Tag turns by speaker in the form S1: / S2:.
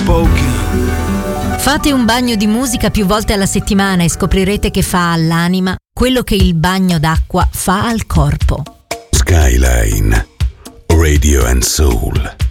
S1: spoken.
S2: Fate un bagno di musica più volte alla settimana e scoprirete che fa all'anima quello che il bagno d'acqua fa al corpo.
S3: Skyline Radio and Soul.